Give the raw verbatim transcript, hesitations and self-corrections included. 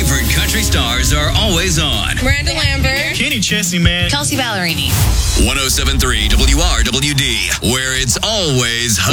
favorite country stars are always on. Miranda Lambert. Kenny Chesney, man. Kelsey Ballerini. one oh seven point three W R W D, where it's always